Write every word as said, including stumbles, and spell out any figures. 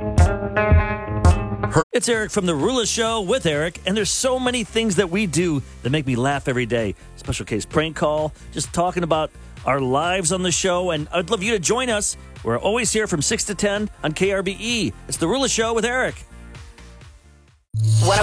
It's Eric from The Rula Show with Eric, and there's so many things that we do that make me laugh every day. Special case prank call, just talking about our lives on the show, and I'd love you to join us. We're always here from six to ten on K R B E. It's The Rula Show with Eric.